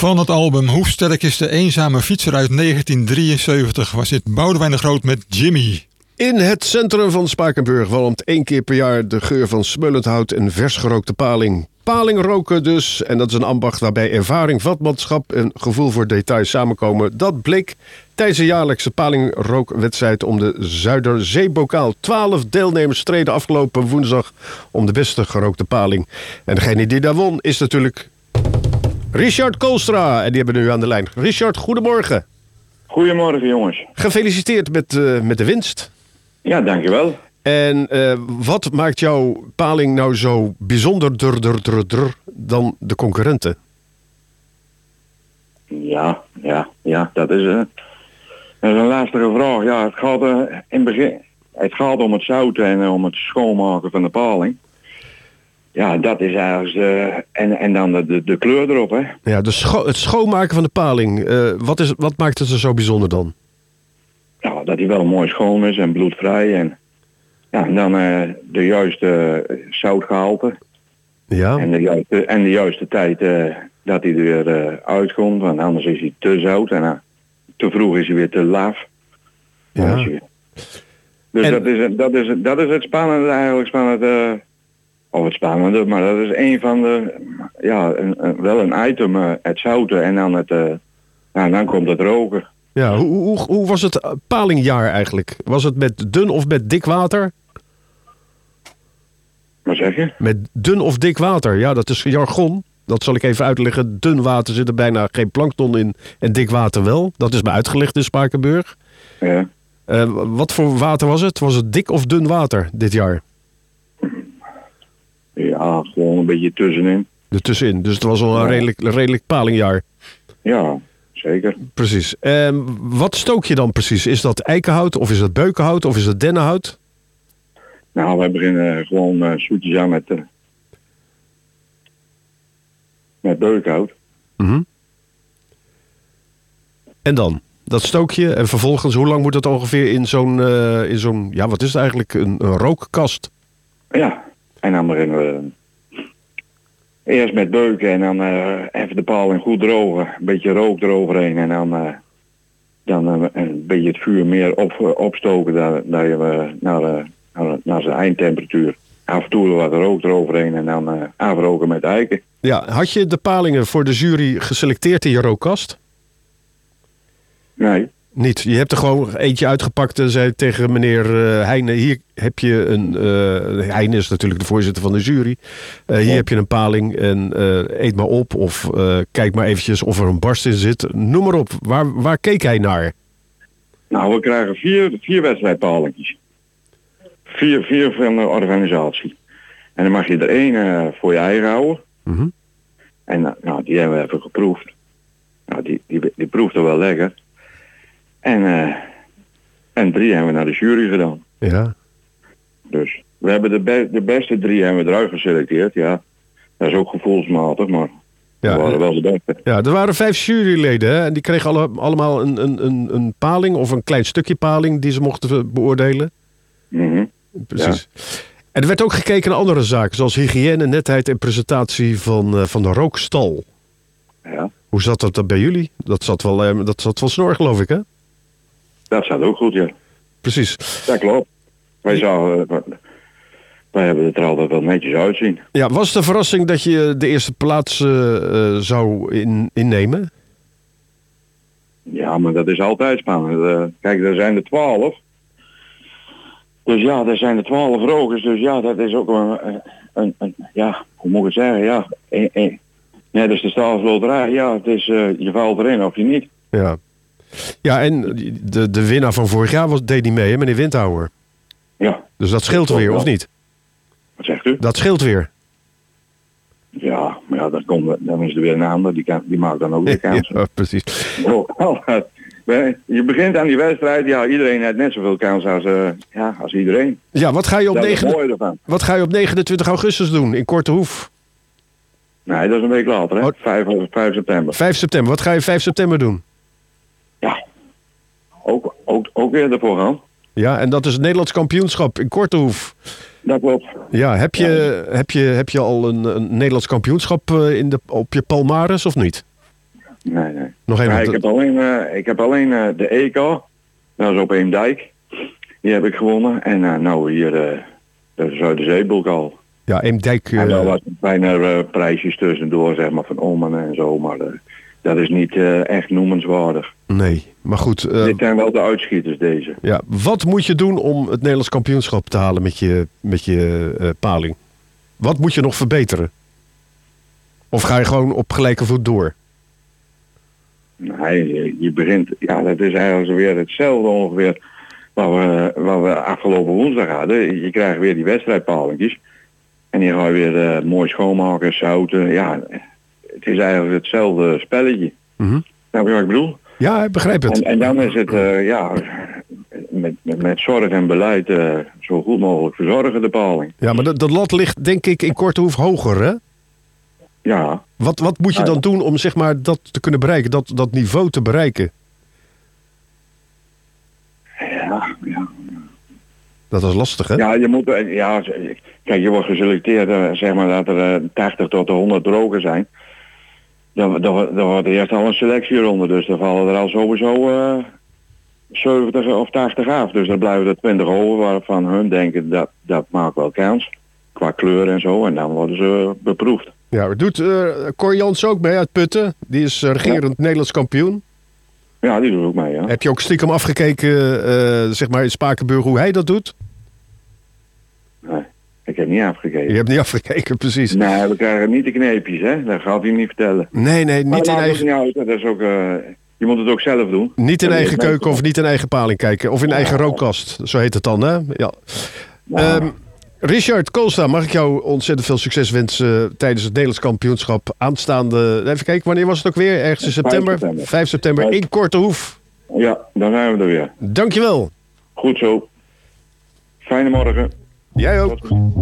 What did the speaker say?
Van het album Hoe sterk is de eenzame fietser uit 1973 was dit Boudewijn de Groot met Jimmy. In het centrum van Spakenburg walmt 1 keer per jaar de geur van smeulend hout en vers gerookte paling. Paling roken dus, en dat is een ambacht waarbij ervaring, vakmanschap en gevoel voor details samenkomen. Dat bleek tijdens de jaarlijkse palingrookwedstrijd om de Zuiderzeebokaal. 12 deelnemers streden afgelopen woensdag om de beste gerookte paling. En degene die daar won is natuurlijk Richard Koolstra. En die hebben we nu aan de lijn. Richard, goedemorgen. Goedemorgen, jongens. Gefeliciteerd met de winst. Ja, dankjewel. En wat maakt jouw paling nou zo bijzonder dan de concurrenten? Ja, dat is een lastige vraag. Ja, het gaat in het begin. Het gaat om het zout en om het schoonmaken van de paling. Ja, dat is eigenlijk en dan de kleur erop, hè. Ja, het schoonmaken van de paling. Wat maakt het er zo bijzonder dan? Ja, dat hij wel mooi schoon is en bloedvrij en ja, en dan de juiste zoutgehalte. Ja. En de juiste tijd dat hij er weer uitkomt, want anders is hij te zout en te vroeg is hij weer te laaf. Ja. Dus en dat is het spannende eigenlijk, of het spannende, maar dat is een van de, ja, wel een item, het zouten en dan dan komt het roken. Ja, hoe was het palingjaar eigenlijk? Was het met dun of met dik water? Wat zeg je? Met dun of dik water, ja, dat is jargon. Dat zal ik even uitleggen. Dun water zit er bijna geen plankton in en dik water wel. Dat is me uitgelegd in Spakenburg. Ja. Wat voor water was het? Was het dik of dun water dit jaar? Ja, gewoon een beetje tussenin. Ertussenin, dus het was al een redelijk palingjaar. Ja, zeker. Precies. Wat stook je dan precies? Is dat eikenhout of is dat beukenhout of is dat dennenhout? Nou, wij beginnen gewoon zoetjes aan met beukhout. Mm-hmm. En dan? Dat stook je en vervolgens, hoe lang moet het ongeveer in zo'n ja, wat is het eigenlijk? Een rookkast? Ja, en dan beginnen we eerst met beuken en dan even de paling goed drogen. Een beetje rook eroverheen en dan een beetje het vuur meer opstoken dat je naar zijn eindtemperatuur. Af en toe wat rook eroverheen en dan afroken met eiken. Ja, had je de palingen voor de jury geselecteerd in je rookkast? Nee. Niet. Je hebt er gewoon eentje uitgepakt en zei tegen meneer Heijnen, hier heb je een... Heijnen is natuurlijk de voorzitter van de jury. Hier heb je een paling en eet maar op of kijk maar eventjes of er een barst in zit. Noem maar op. Waar keek hij naar? Nou, we krijgen vier wedstrijdpalingjes. Vier van de organisatie. En dan mag je er één voor je eigen houden. Mm-hmm. En nou, die hebben we even geproefd. Nou, die proefde wel lekker. En 3 hebben we naar de jury gedaan. Ja. Dus we hebben de beste 3 hebben we eruit geselecteerd. Ja, dat is ook gevoelsmatig, maar ja, we waren wel de beste. Ja, er waren 5 juryleden hè? En die kregen allemaal een paling of een klein stukje paling die ze mochten beoordelen. Mm-hmm. Precies. Ja. En er werd ook gekeken naar andere zaken, zoals hygiëne, netheid en presentatie van de rookstal. Ja. Hoe zat dat bij jullie? Dat zat wel snor, geloof ik, hè? Dat zat ook goed, ja. Precies. Dat klopt. Wij hebben het er altijd wel netjes uitzien. Ja, was het een verrassing dat je de eerste plaats zou innemen? Ja, maar dat is altijd spannend. Kijk, er zijn er 12. Dus ja, er zijn er 12 rokers. Dus ja, dat is ook een ja, hoe moet ik het zeggen? Ja, net als de staatsloterij. Ja, het is, je valt erin of je niet. Ja. Ja, en de winnaar van vorig jaar deed niet mee, hè, meneer Windhouwer? Ja. Dus dat scheelt weer, of niet? Wat zegt u? Dat scheelt weer. Ja, maar ja, dan is er weer een ander, die maakt dan ook weer kans. Ja, precies. Je begint aan die wedstrijd, ja, iedereen heeft net zoveel kans als iedereen. Ja, wat ga je op 29 augustus doen in Kortehoef? Nee, dat is een week later, hè? 5 september. 5 september, wat ga je 5 september doen? Ja, ook weer ervoor gaan. Ja, en dat is het Nederlands kampioenschap in Kortehoef. Dat klopt. Ja, heb je al een Nederlands kampioenschap op je palmares of niet? Nee. Nog Ja, even. ik heb alleen de EK. Dat is op Eemdijk. Die heb ik gewonnen. En nou hier de Zuiderzeeboek al. Ja, Eemdijk. En daar was bijna prijsjes tussendoor, zeg maar, van Ommen en zo. Maar dat is niet echt noemenswaardig. Nee, maar goed. Dit zijn wel de uitschieters, deze. Ja, wat moet je doen om het Nederlands kampioenschap te halen met je paling? Wat moet je nog verbeteren? Of ga je gewoon op gelijke voet door? Nee, je begint, ja, dat is eigenlijk zo weer hetzelfde ongeveer wat we afgelopen woensdag hadden. Je krijgt weer die wedstrijdpalingjes. En die ga je weer mooi schoonmaken, zouten. Ja, het is eigenlijk hetzelfde spelletje. Mhm. Snap je wat ik bedoel? Ja, ik begrijp het. En dan is het, met zorg en beleid zo goed mogelijk verzorgen, de paling. Ja, maar de lat ligt denk ik in Kortehoef hoger, hè? Ja. Wat moet je dan doen om zeg maar dat te kunnen bereiken, dat niveau te bereiken? Ja. Dat is lastig, hè? Ja, je moet, kijk, je wordt geselecteerd, zeg maar dat er 80 tot de 100 drogen zijn. Dan wordt er eerst al een selectieronde, dus dan vallen er al sowieso 70 of 80 af. Dus dan blijven er 20 over waarvan hun denken dat maakt wel kans. Qua kleur en zo, en dan worden ze beproefd. Ja, er doet Cor Jans ook mee uit Putten. Die is regerend Nederlands kampioen. Ja, die doet ook mee, ja. Heb je ook stiekem afgekeken, zeg maar in Spakenburg, hoe hij dat doet? Nee, ik heb niet afgekeken. Je hebt niet afgekeken, precies. Nee, we krijgen niet de kneepjes, hè. Dat gaat hij niet vertellen. Nee, Maar niet dat in maakt ook eigen, niet uit. Dat is ook, je moet het ook zelf doen. niet in En eigen nee, keuken of niet in eigen paling kijken. Of in eigen rookkast, zo heet het dan, hè? Ja. Nou, Richard Koolstra, mag ik jou ontzettend veel succes wensen tijdens het Nederlands kampioenschap aanstaande... Even kijken, wanneer was het ook weer? Ergens in september? 5 september in Kortehoef. ja, dan zijn we er weer. Dankjewel. Goed zo. Fijne morgen. Jij ook.